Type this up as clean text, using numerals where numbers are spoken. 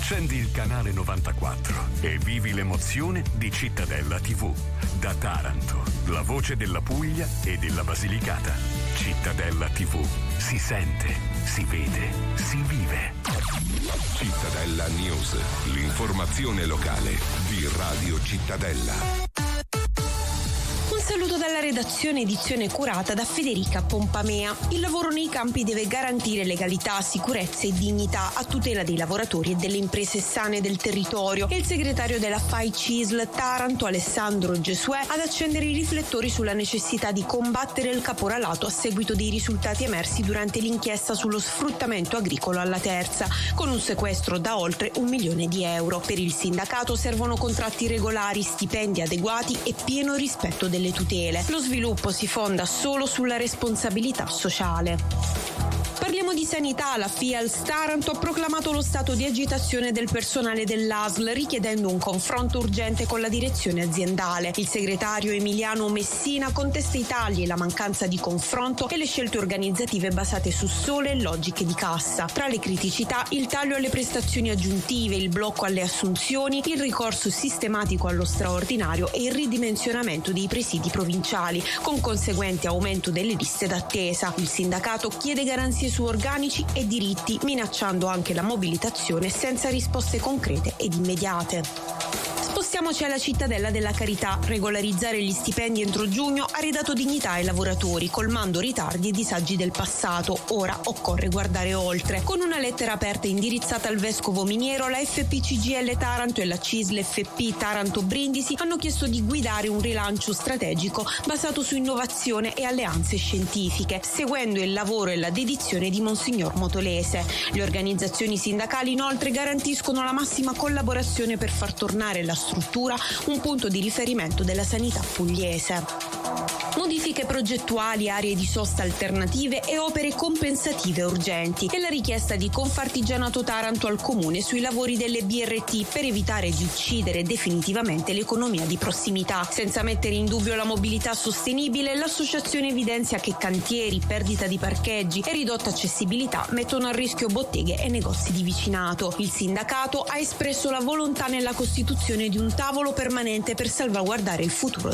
Accendi il canale 94 e vivi l'emozione di Cittadella TV. Da Taranto, la voce della Puglia e della Basilicata. Cittadella TV. Si sente, si vede, si vive. Cittadella News, l'informazione locale di Radio Cittadella. Un saluto dalla redazione, edizione curata da Federica Pompamea. Il lavoro nei campi deve garantire legalità, sicurezza e dignità a tutela dei lavoratori e delle imprese sane del territorio. E il segretario della FAI CISL Taranto, Alessandro Gesuè, ad accendere i riflettori sulla necessità di combattere il caporalato a seguito dei risultati emersi durante l'inchiesta sullo sfruttamento agricolo alla Terza, con un sequestro da oltre 1 milione di euro. Per il sindacato servono contratti regolari, stipendi adeguati e pieno rispetto delle tutele. Lo sviluppo si fonda solo sulla responsabilità sociale. Parliamo di sanità. La FIALS Taranto ha proclamato lo stato di agitazione del personale dell'ASL, richiedendo un confronto urgente con la direzione aziendale. Il segretario Emiliano Messina contesta i tagli, la mancanza di confronto e le scelte organizzative basate su sole logiche di cassa. Tra le criticità, il taglio alle prestazioni aggiuntive, il blocco alle assunzioni, il ricorso sistematico allo straordinario e il ridimensionamento dei presidi provinciali, con conseguente aumento delle liste d'attesa. Il sindacato chiede garanzie su organici e diritti, minacciando anche la mobilitazione senza risposte concrete ed immediate. Spostiamoci alla Cittadella della Carità. Regolarizzare gli stipendi entro giugno ha ridato dignità ai lavoratori, colmando ritardi e disagi del passato. Ora occorre guardare oltre. Con una lettera aperta indirizzata al vescovo Miniero, la FPCGL Taranto e la CISL FP Taranto Brindisi hanno chiesto di guidare un rilancio strategico basato su innovazione e alleanze scientifiche, seguendo il lavoro e la dedizione di Monsignor Motolese. Le organizzazioni sindacali inoltre garantiscono la massima collaborazione per far tornare la struttura un punto di riferimento della sanità pugliese. Modifiche progettuali, aree di sosta alternative e opere compensative urgenti. E la richiesta di Confartigianato Taranto al Comune sui lavori delle BRT per evitare di uccidere definitivamente l'economia di prossimità. Senza mettere in dubbio la mobilità sostenibile, l'associazione evidenzia che cantieri, perdita di parcheggi e ridotta accessibilità mettono a rischio botteghe e negozi di vicinato. Il sindacato ha espresso la volontà nella costituzione di un tavolo permanente per salvaguardare il futuro